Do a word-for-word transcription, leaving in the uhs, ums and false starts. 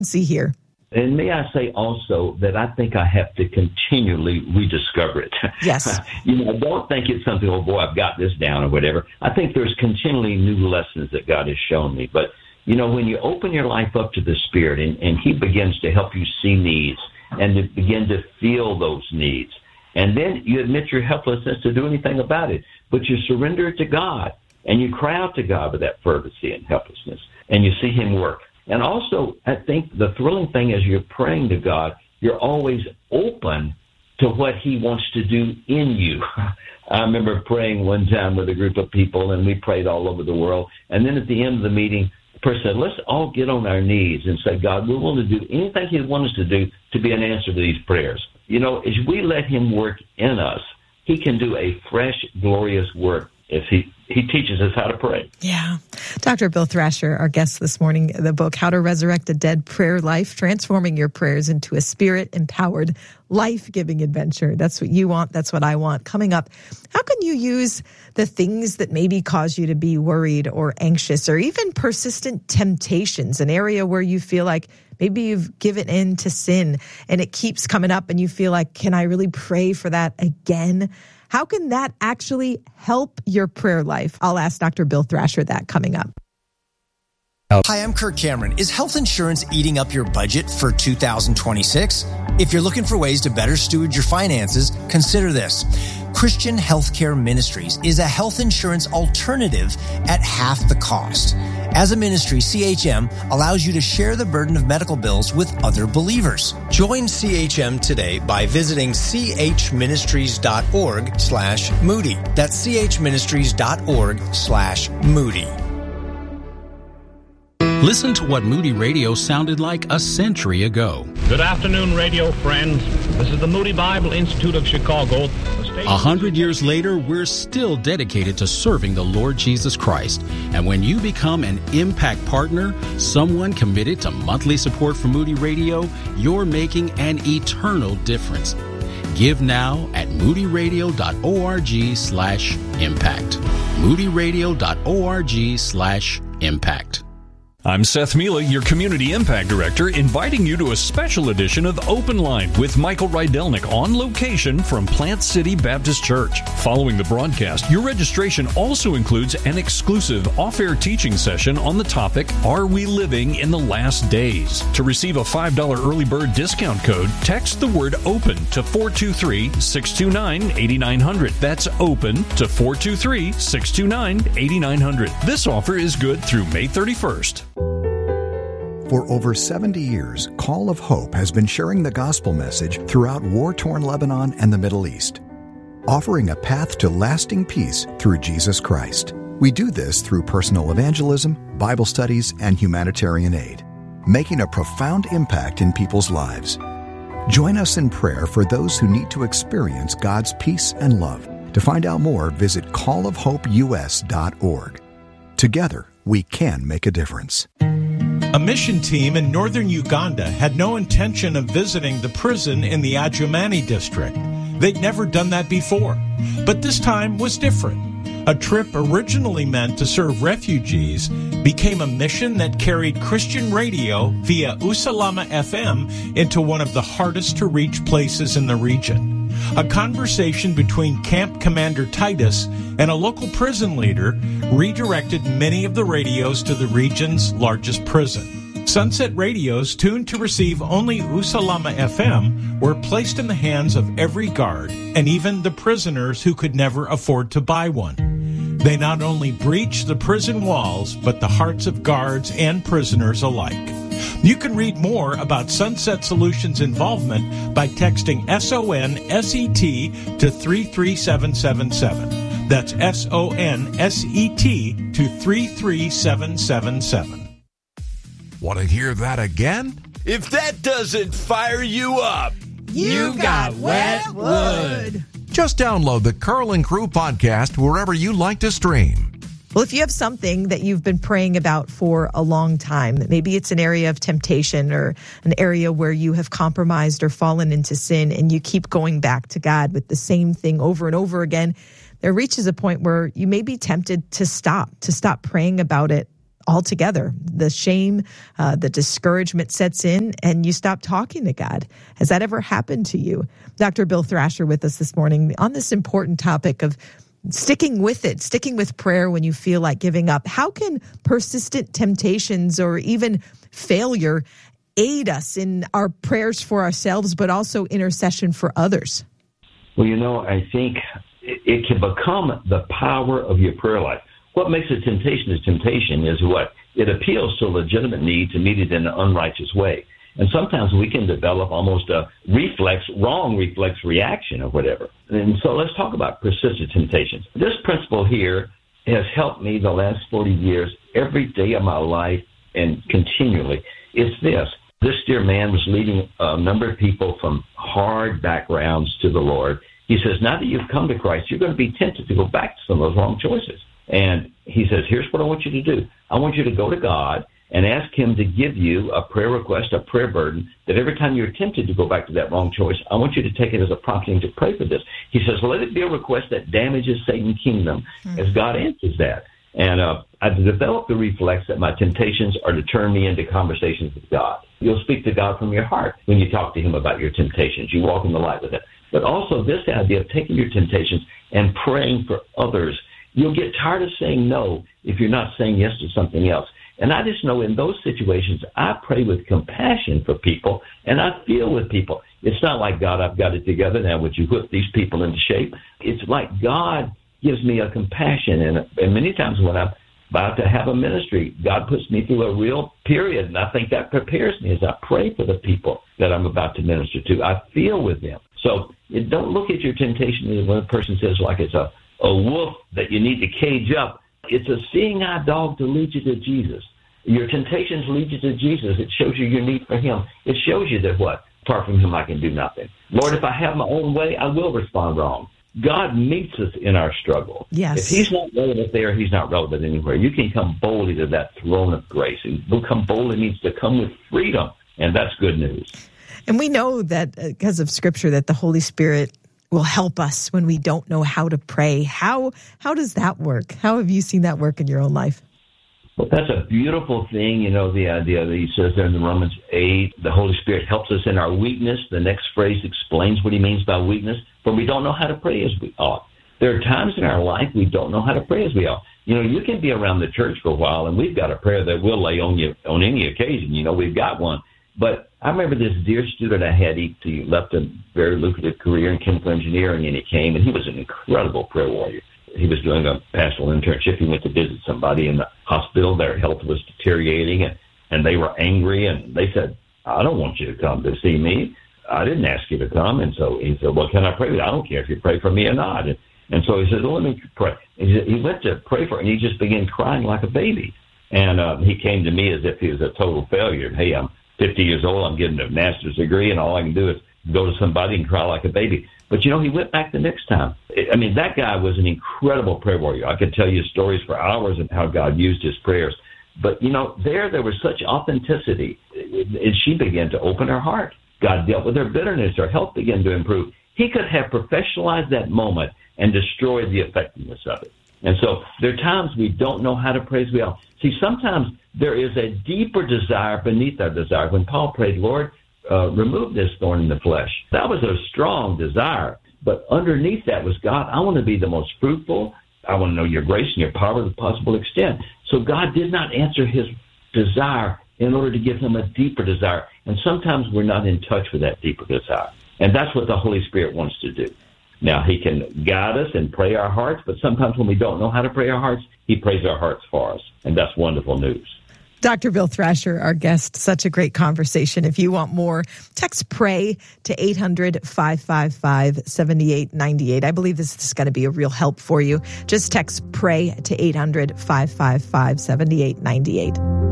See here. And may I say also that I think I have to continually rediscover it. Yes. You know, I don't think it's something, oh, boy, I've got this down or whatever. I think there's continually new lessons that God has shown me. But, you know, when you open your life up to the Spirit and, and He begins to help you see needs and to begin to feel those needs, and then you admit your helplessness to do anything about it, but you surrender it to God and you cry out to God with that fervency and helplessness, and you see Him work. And also, I think the thrilling thing is you're praying to God, you're always open to what He wants to do in you. I remember praying one time with a group of people, and we prayed all over the world. And then at the end of the meeting, the person said, let's all get on our knees and say, God, we're willing to do anything He wants us to do to be an answer to these prayers. You know, as we let Him work in us, He can do a fresh, glorious work if He He teaches us how to pray. Yeah. Doctor Bill Thrasher, our guest this morning, the book, How to Resurrect a Dead Prayer Life, Transforming Your Prayers into a Spirit-Empowered, Life-Giving Adventure. That's what you want. That's what I want. Coming up, how can you use the things that maybe cause you to be worried or anxious or even persistent temptations, an area where you feel like maybe you've given in to sin and it keeps coming up and you feel like, can I really pray for that again? How can that actually help your prayer life? I'll ask Doctor Bill Thrasher that coming up. Hi, I'm Kirk Cameron. Is health insurance eating up your budget for two thousand twenty-six? If you're looking for ways to better steward your finances, consider this. Christian Healthcare Ministries is a health insurance alternative at half the cost. As a ministry, C H M allows you to share the burden of medical bills with other believers. Join C H M today by visiting chministries.org slash Moody. That's chministries.org slash Moody. Listen to what Moody Radio sounded like a century ago. Good afternoon, radio friends. This is the Moody Bible Institute of Chicago. A hundred years later, we're still dedicated to serving the Lord Jesus Christ. And when you become an Impact Partner, someone committed to monthly support for Moody Radio, you're making an eternal difference. Give now at moodyradio.org slash impact. moodyradio.org slash impact. I'm Seth Mila, your Community Impact Director, inviting you to a special edition of Open Line with Michael Rydelnik on location from Plant City Baptist Church. Following the broadcast, your registration also includes an exclusive off-air teaching session on the topic, Are We Living in the Last Days? To receive a five dollars early bird discount code, text the word OPEN to four two three, six two nine, eight nine zero zero. That's OPEN to four two three, six two nine, eight nine zero zero. This offer is good through May thirty-first. For over seventy years, Call of Hope has been sharing the gospel message throughout war-torn Lebanon and the Middle East, offering a path to lasting peace through Jesus Christ. We do this through personal evangelism, Bible studies, and humanitarian aid, making a profound impact in people's lives. Join us in prayer for those who need to experience God's peace and love. To find out more, visit call of hope u s dot org. Together, we can make a difference. A mission team in northern Uganda had no intention of visiting the prison in the Adjumani district. They'd never done that before. But this time was different. A trip originally meant to serve refugees became a mission that carried Christian radio via Usalama F M into one of the hardest to reach places in the region. A conversation between Camp Commander Titus and a local prison leader redirected many of the radios to the region's largest prison. Sunset radios tuned to receive only Usalama F M were placed in the hands of every guard and even the prisoners who could never afford to buy one. They not only breached the prison walls, but the hearts of guards and prisoners alike. You can read more about Sunset Solutions' involvement by texting S O N S E T to three three seven seven seven. That's S O N S E T to three three seven seven seven. Want to hear that again? If that doesn't fire you up, you got wet wood. Just download the Curl and Crew podcast wherever you like to stream. Well, if you have something that you've been praying about for a long time, maybe it's an area of temptation or an area where you have compromised or fallen into sin and you keep going back to God with the same thing over and over again, there reaches a point where you may be tempted to stop, to stop praying about it altogether. The shame, uh, the discouragement sets in, and you stop talking to God. Has that ever happened to you? Doctor Bill Thrasher with us this morning on this important topic of sticking with it, sticking with prayer when you feel like giving up. How can persistent temptations or even failure aid us in our prayers for ourselves, but also intercession for others? Well, you know, I think it can become the power of your prayer life. What makes a temptation a temptation is what? It appeals to a legitimate need to meet it in an unrighteous way. And sometimes we can develop almost a reflex, wrong reflex reaction or whatever. And so let's talk about persistent temptations. This principle here has helped me the last forty years, every day of my life and continually. It's this. This dear man was leading a number of people from hard backgrounds to the Lord. He says, now that you've come to Christ, you're going to be tempted to go back to some of those wrong choices. And he says, here's what I want you to do. I want you to go to God and ask him to give you a prayer request, a prayer burden, that every time you're tempted to go back to that wrong choice, I want you to take it as a prompting to pray for this. He says, well, let it be a request that damages Satan's kingdom mm. as God answers that. And uh, I've developed the reflex that my temptations are to turn me into conversations with God. You'll speak to God from your heart when you talk to him about your temptations. You walk in the light with it. But also this idea of taking your temptations and praying for others. You'll get tired of saying no if you're not saying yes to something else. And I just know in those situations, I pray with compassion for people, and I feel with people. It's not like, God, I've got it together now. Would you whip these people into shape? It's like God gives me a compassion. And, and many times when I'm about to have a ministry, God puts me through a real period, and I think that prepares me as I pray for the people that I'm about to minister to. I feel with them. So it, don't look at your temptation when a person says like it's a, a wolf that you need to cage up. It's a seeing eye dog to lead you to Jesus. Your temptations lead you to Jesus. It shows you your need for him. It shows you that what? Apart from him, I can do nothing. Lord, if I have my own way, I will respond wrong. God meets us in our struggle. Yes. If he's not relevant there, he's not relevant anywhere. You can come boldly to that throne of grace. And come boldly means to come with freedom, and that's good news. And we know that uh, because of Scripture that the Holy Spirit will help us when we don't know how to pray. How how does that work? How have you seen that work in your own life? Well, that's a beautiful thing. You know, the idea that he says there in Romans eight, the Holy Spirit helps us in our weakness. The next phrase explains what he means by weakness, for we don't know how to pray as we ought. There are times in our life we don't know how to pray as we ought. You know, you can be around the church for a while, and we've got a prayer that we'll lay on you on any occasion. You know, we've got one. But I remember this dear student I had. He, he left a very lucrative career in chemical engineering, and he came, and he was an incredible prayer warrior. He was doing a pastoral internship. He went to visit somebody in the hospital. Their health was deteriorating, and, and they were angry, and they said, I don't want you to come to see me. I didn't ask you to come. And so he said, well, can I pray with you? I don't care if you pray for me or not. And, and so he said, well, let me pray. And he, he went to pray for her, and he just began crying like a baby. And uh, he came to me as if he was a total failure. Hey, I'm fifty years old. I'm getting a master's degree, and all I can do is go to somebody and cry like a baby. But, you know, he went back the next time. I mean, that guy was an incredible prayer warrior. I could tell you stories for hours of how God used his prayers. But, you know, there, there was such authenticity. And she began to open her heart. God dealt with her bitterness. Her health began to improve. He could have professionalized that moment and destroyed the effectiveness of it. And so there are times we don't know how to pray as we ought. See, sometimes there is a deeper desire beneath our desire. When Paul prayed, Lord, Uh, remove this thorn in the flesh. That was a strong desire. But underneath that was, God, I want to be the most fruitful. I want to know your grace and your power to the possible extent. So God did not answer his desire in order to give him a deeper desire. And sometimes we're not in touch with that deeper desire. And that's what the Holy Spirit wants to do. Now, he can guide us and pray our hearts, but sometimes when we don't know how to pray our hearts, he prays our hearts for us. And that's wonderful news. Doctor Bill Thrasher, our guest, such a great conversation. If you want more, text PRAY to eight hundred, five five five, seven eight nine eight. I believe this is going to be a real help for you. Just text PRAY to eight hundred, five five five, seven eight nine eight.